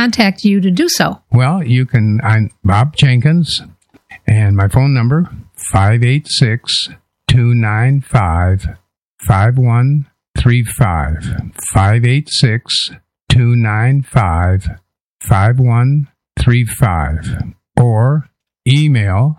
contact you to do so? Well, I'm Bob Jenkins, and my phone number, 586-295-5135. 586-295-5135. Or email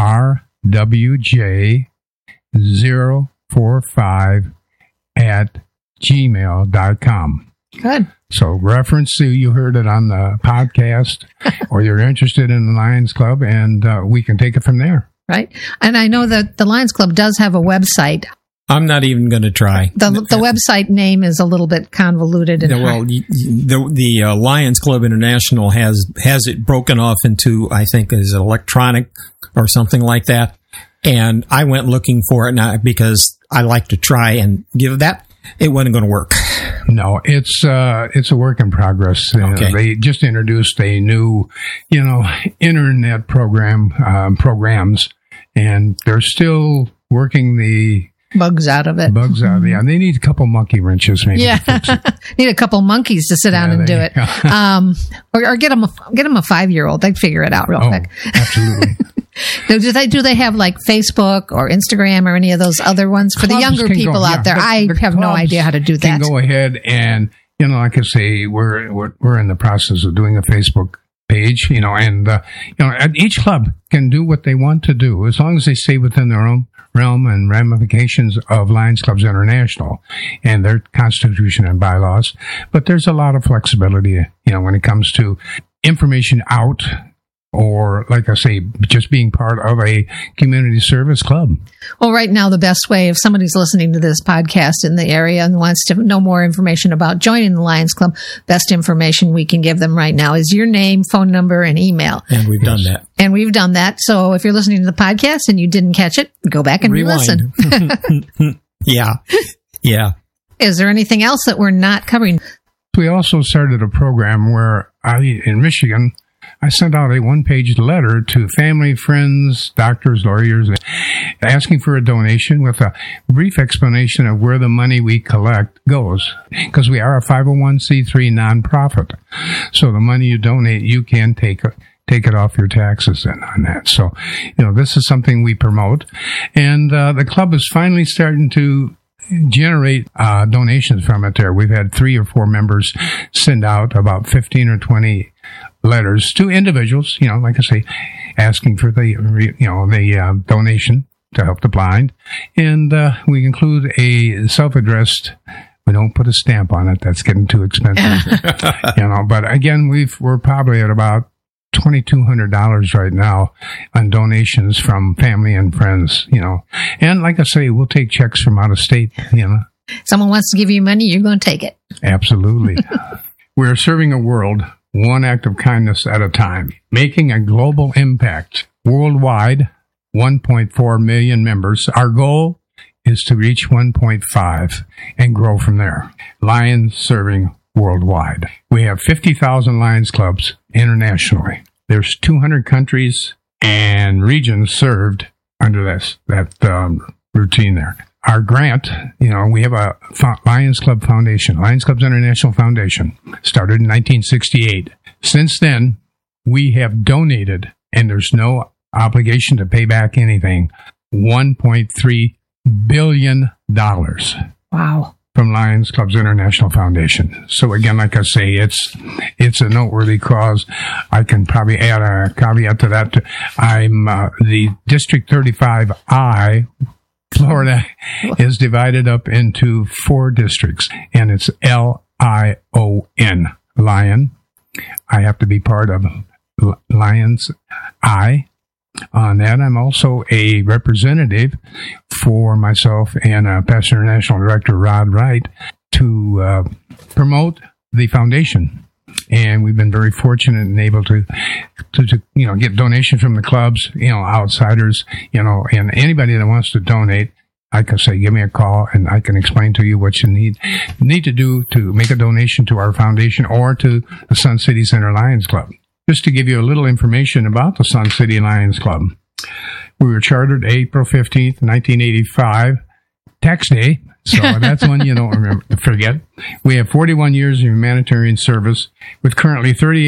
rwj045@gmail.com. Good. So reference to you heard it on the podcast, or you're interested in the Lions Club, and we can take it from there. Right. And I know that the Lions Club does have a website. I'm not even going to try. The website name is a little bit convoluted. And well, the Lions Club International has it broken off into, I think, is electronic or something like that. And I went looking for it now because I like to try and give that. It wasn't going to work. No, it's a work in progress. Okay. They just introduced a new, internet programs, and they're still working the bugs out of it. Yeah, they need a couple monkey wrenches, maybe. Yeah, need a couple monkeys to sit down and do it. Or get them a 5-year-old. They'd figure it out real quick. Absolutely. Do they have like Facebook or Instagram or any of those other ones for the younger people out there? I have no idea how to do that. Can go ahead and like I say, we're in the process of doing a Facebook page, and each club can do what they want to do as long as they stay within their own realm and ramifications of Lions Clubs International and their constitution and bylaws. But there's a lot of flexibility, when it comes to information out, or, like I say, just being part of a community service club. Well, right now, the best way, if somebody's listening to this podcast in the area and wants to know more information about joining the Lions Club, best information we can give them right now is your name, phone number, and email. And we've done that. And we've done that. So if you're listening to the podcast and you didn't catch it, go back and rewind. Listen. Yeah. Is there anything else that we're not covering? We also started a program where in Michigan, I sent out a one-page letter to family, friends, doctors, lawyers, asking for a donation with a brief explanation of where the money we collect goes. Because we are a 501c3 nonprofit. So the money you donate, you can take it off your taxes on that. So, this is something we promote. And the club is finally starting to generate donations from it there. We've had 3 or 4 members send out about 15 or 20 letters to individuals, like I say, asking for the donation to help the blind. And we include a self-addressed, we don't put a stamp on it. That's getting too expensive. But again, we're probably at about $2,200 right now on donations from family and friends, And like I say, we'll take checks from out of state, Someone wants to give you money, you're going to take it. Absolutely. We're serving a world one act of kindness at a time, making a global impact. Worldwide, 1.4 million members. Our goal is to reach 1.5 and grow from there. Lions serving worldwide. We have 50,000 Lions Clubs internationally. There's 200 countries and regions served under that routine there. Our grant, we have a Lions Club Foundation, Lions Clubs International Foundation, started in 1968. Since then, we have donated, and there's no obligation to pay back anything, $1.3 billion. Wow. From Lions Clubs International Foundation. So again, like I say, it's a noteworthy cause. I can probably add a caveat to that. I'm the District 35I, Florida, is divided up into 4 districts, and it's LION, Lion. I have to be part of Lions I. On that, I'm also a representative for myself and Past International Director Rod Wright to promote the foundation. And we've been very fortunate and able to get donations from the clubs, outsiders, and anybody that wants to donate. Like I say, give me a call and I can explain to you what you need to do to make a donation to our foundation or to the Sun City Center Lions Club. Just to give you a little information about the Sun City Lions Club. We were chartered April 15th, 1985, tax day. So that's one you don't forget. We have 41 years of humanitarian service with currently 38